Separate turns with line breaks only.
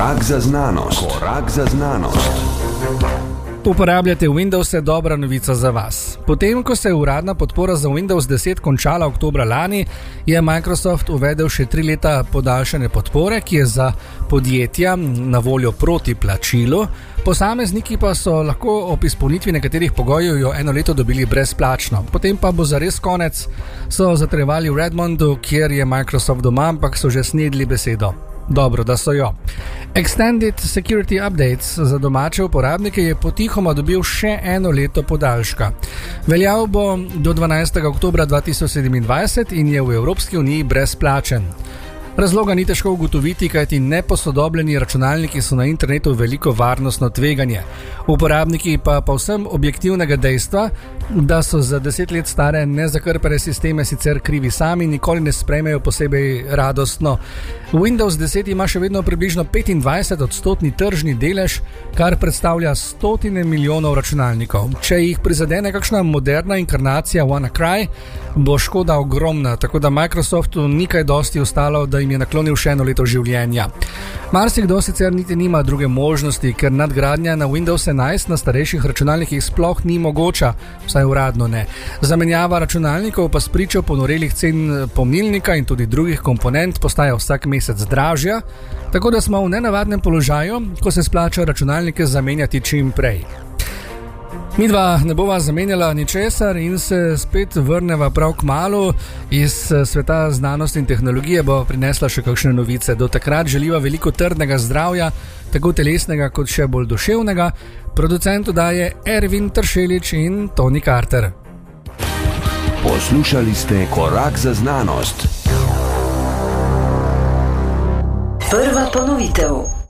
Korak za znanost. Korak za znanost.
Uporabljate Windows, je dobra novica za vas. Potem, ko se je uradna podpora za Windows 10 končala oktobra lani, je Microsoft uvedel še 3 leta podaljšane podpore, ki je za podjetja na voljo proti plačilu. Posamezniki pa so lahko ob izpolnitvi nekaterih pogojev jo 1 leto dobili brezplačno. Potem pa bo zares konec, so zatrjevali v Redmondu, kjer je Microsoft doma, ampak so že snedli besedo. Dobro, da so jo. Extended Security Updates za domače uporabnike je potihoma dobil še 1 leto podaljška. Veljal bo do 12. oktobra 2027 in je v Evropski uniji brezplačen. Razloga ni težko ugotoviti, kajti neposodobljeni računalniki so na internetu veliko varnostno tveganje. Uporabniki pa povsem objektivnega dejstva, da so za 10 let stare nezakrpane sisteme sicer krivi sami, nikoli ne sprejmejo posebej radostno. Windows 10 ima še vedno približno 25% tržni delež, kar predstavlja stotine milijonov računalnikov. Če jih prizadene kakšna moderna inkarnacija WannaCry, bo škoda ogromna, tako da Microsoftu ni kaj dosti ostalo, da jim je naklonil še 1 leto življenja. Marsikdo sicer niti nima druge možnosti, ker nadgradnja na Windows 11 na starejših računalnikih sploh ni mogoča, vsaj uradno ne. Zamenjava računalnikov pa spričo ponorelih cen pomnilnika in tudi drugih komponent postaja vsak mesec dražja, tako da smo v nenavadnem položaju, ko se splača računalnike zamenjati čim prej. Midva ne bova zamenjala ničesar in se spet vrneva prav kmalu. Iz sveta znanosti in tehnologije bo prinesla še kakšne novice. Do takrat želiva veliko trdnega zdravja, tako telesnega kot še bolj duševnega. Producent oddaje Ervin Tršelič in Tony Carter.
Poslušali ste Korak za znanost.
Prva ponovitev.